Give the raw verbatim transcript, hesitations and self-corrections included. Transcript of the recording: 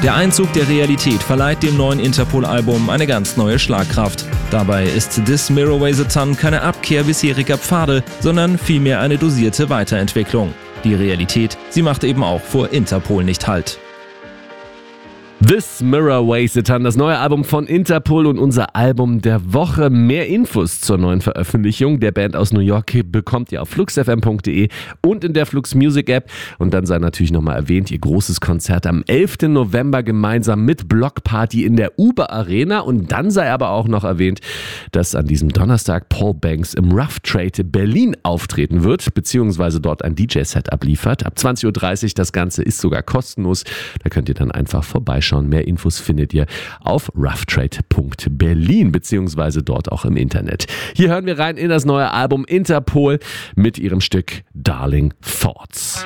Der Einzug der Realität verleiht dem neuen Interpol-Album eine ganz neue Schlagkraft. Dabei ist This Mirror Weighs a Ton keine Abkehr bisheriger Pfade, sondern vielmehr eine dosierte Weiterentwicklung. Die Realität, sie macht eben auch vor Interpol nicht Halt. This Mirror Weighs a Ton, das neue Album von Interpol und unser Album der Woche. Mehr Infos zur neuen Veröffentlichung der Band aus New York bekommt ihr auf flux f m punkt d e und in der Flux Music App. Und dann sei natürlich nochmal erwähnt, ihr großes Konzert am elften November gemeinsam mit Block Party in der Uber Arena. Und dann sei aber auch noch erwähnt, dass an diesem Donnerstag Paul Banks im Rough Trade Berlin auftreten wird, beziehungsweise dort ein D J-Set abliefert. Ab zwanzig Uhr dreißig, das Ganze ist sogar kostenlos. Da könnt ihr dann einfach vorbeischauen. Mehr Infos findet ihr auf roughtrade punkt berlin beziehungsweise dort auch im Internet. Hier hören wir rein in das neue Album Interpol mit ihrem Stück Darling Thoughts.